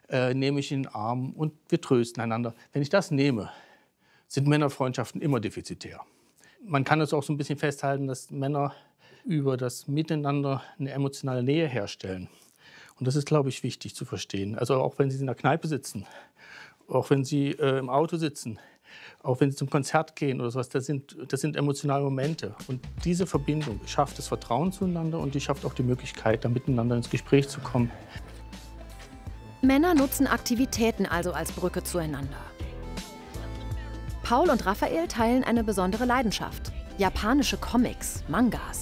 nehme ich in den Arm und wir trösten einander. Wenn ich das nehme, sind Männerfreundschaften immer defizitär. Man kann es auch so ein bisschen festhalten, dass Männer über das Miteinander eine emotionale Nähe herstellen. Und das ist, glaube ich, wichtig zu verstehen. Also auch wenn Sie in der Kneipe sitzen, auch wenn Sie im Auto sitzen, auch wenn Sie zum Konzert gehen oder sowas, das sind emotionale Momente. Und diese Verbindung schafft das Vertrauen zueinander und die schafft auch die Möglichkeit, da miteinander ins Gespräch zu kommen. Männer nutzen Aktivitäten also als Brücke zueinander. Paul und Raphael teilen eine besondere Leidenschaft: japanische Comics, Mangas.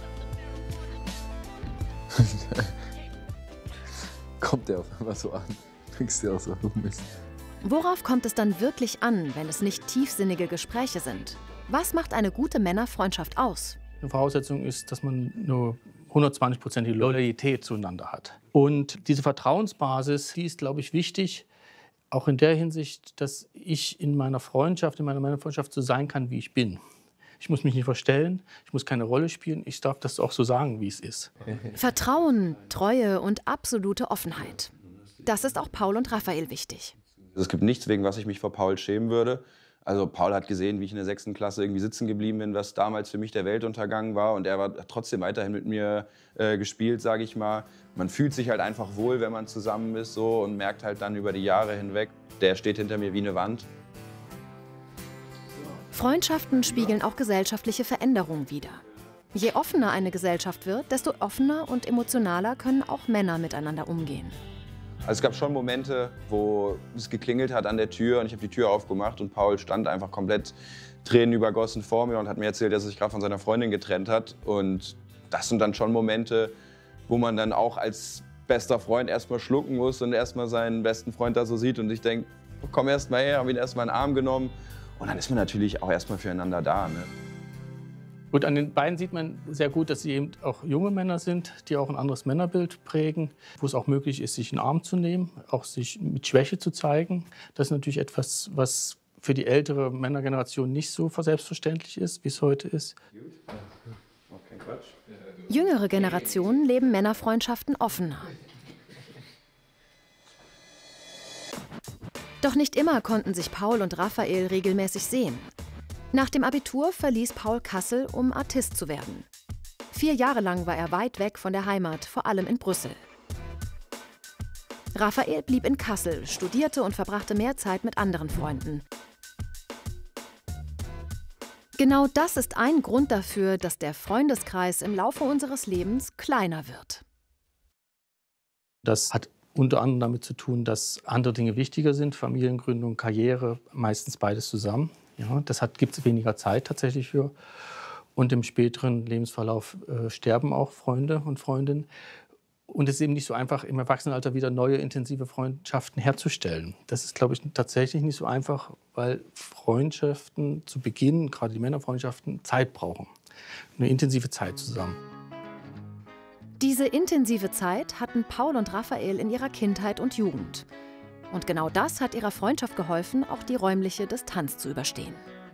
Kommt der auf einmal so an, kriegst du auch so Mist. Worauf kommt es dann wirklich an, wenn es nicht tiefsinnige Gespräche sind? Was macht eine gute Männerfreundschaft aus? Eine Voraussetzung ist, dass man nur 120% Loyalität zueinander hat. Und diese Vertrauensbasis, die ist, glaube ich, wichtig, auch in der Hinsicht, dass ich in meiner Männerfreundschaft so sein kann, wie ich bin. Ich muss mich nicht verstellen, ich muss keine Rolle spielen, ich darf das auch so sagen, wie es ist. Vertrauen, Treue und absolute Offenheit. Das ist auch Paul und Raphael wichtig. Es gibt nichts, wegen was ich mich vor Paul schämen würde. Also Paul hat gesehen, wie ich in der 6. Klasse irgendwie sitzen geblieben bin, was damals für mich der Weltuntergang war. Und er hat trotzdem weiterhin mit mir gespielt, sage ich mal. Man fühlt sich halt einfach wohl, wenn man zusammen ist so, und merkt halt dann über die Jahre hinweg, der steht hinter mir wie eine Wand. Freundschaften spiegeln auch gesellschaftliche Veränderungen wider. Je offener eine Gesellschaft wird, desto offener und emotionaler können auch Männer miteinander umgehen. Also es gab schon Momente, wo es geklingelt hat an der Tür und ich habe die Tür aufgemacht und Paul stand einfach komplett tränenübergossen vor mir und hat mir erzählt, dass er sich gerade von seiner Freundin getrennt hat. Und das sind dann schon Momente, wo man dann auch als bester Freund erstmal schlucken muss und erstmal seinen besten Freund da so sieht und ich denke, komm erst mal her, habe ihn erstmal in den Arm genommen und dann ist man natürlich auch erstmal füreinander da. Ne? Gut, an den beiden sieht man sehr gut, dass sie eben auch junge Männer sind, die auch ein anderes Männerbild prägen, wo es auch möglich ist, sich in den Arm zu nehmen, auch sich mit Schwäche zu zeigen. Das ist natürlich etwas, was für die ältere Männergeneration nicht so selbstverständlich ist, wie es heute ist. Jüngere Generationen leben Männerfreundschaften offener. Doch nicht immer konnten sich Paul und Raphael regelmäßig sehen. Nach dem Abitur verließ Paul Kassel, um Artist zu werden. 4 Jahre lang war er weit weg von der Heimat, vor allem in Brüssel. Raphael blieb in Kassel, studierte und verbrachte mehr Zeit mit anderen Freunden. Genau das ist ein Grund dafür, dass der Freundeskreis im Laufe unseres Lebens kleiner wird. Das hat unter anderem damit zu tun, dass andere Dinge wichtiger sind, Familiengründung, Karriere, meistens beides zusammen. Ja, gibt es weniger Zeit tatsächlich für. Und im späteren Lebensverlauf sterben auch Freunde und Freundinnen. Und es ist eben nicht so einfach, im Erwachsenenalter wieder neue, intensive Freundschaften herzustellen. Das ist, glaube ich, tatsächlich nicht so einfach, weil Freundschaften zu Beginn, gerade die Männerfreundschaften, Zeit brauchen. Eine intensive Zeit zusammen. Diese intensive Zeit hatten Paul und Raphael in ihrer Kindheit und Jugend. Und genau das hat ihrer Freundschaft geholfen, auch die räumliche Distanz zu überstehen.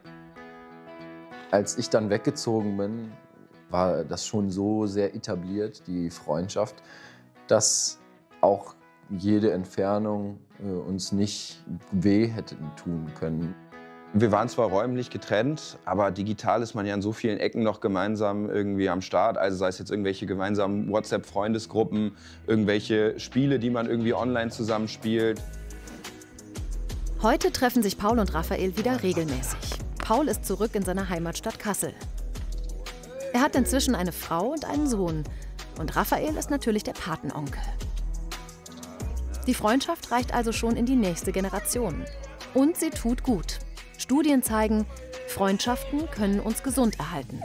Als ich dann weggezogen bin, war das schon so sehr etabliert, die Freundschaft, dass auch jede Entfernung uns nicht weh hätte tun können. Wir waren zwar räumlich getrennt, aber digital ist man ja an so vielen Ecken noch gemeinsam irgendwie am Start. Also sei es jetzt irgendwelche gemeinsamen WhatsApp-Freundesgruppen, irgendwelche Spiele, die man irgendwie online zusammenspielt. Heute treffen sich Paul und Raphael wieder regelmäßig. Paul ist zurück in seiner Heimatstadt Kassel. Er hat inzwischen eine Frau und einen Sohn. Und Raphael ist natürlich der Patenonkel. Die Freundschaft reicht also schon in die nächste Generation. Und sie tut gut. Studien zeigen, Freundschaften können uns gesund erhalten.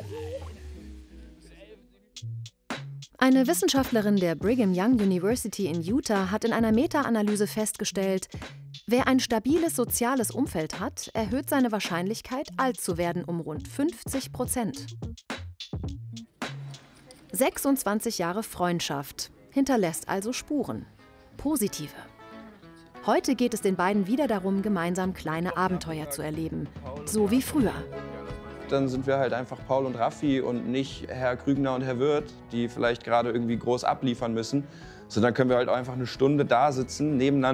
Eine Wissenschaftlerin der Brigham Young University in Utah hat in einer Meta-Analyse festgestellt, wer ein stabiles soziales Umfeld hat, erhöht seine Wahrscheinlichkeit, alt zu werden, um rund 50%. 26 Jahre Freundschaft hinterlässt also Spuren. Positive. Heute geht es den beiden wieder darum, gemeinsam kleine Abenteuer zu erleben. So wie früher. Dann sind wir halt einfach Paul und Raffi und nicht Herr Krügner und Herr Wirth, die vielleicht gerade irgendwie groß abliefern müssen. So, dann können wir halt einfach eine Stunde da sitzen, nebeneinander.